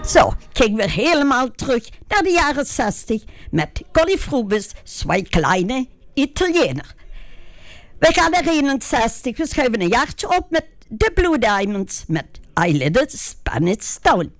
Zo, kijken we helemaal terug naar de jaren 60 met Connie Frubis, Zwei kleine Italiener. We gaan naar 61, we schuiven een jaartje op met de Blue Diamonds met I Lit a Spanish Town.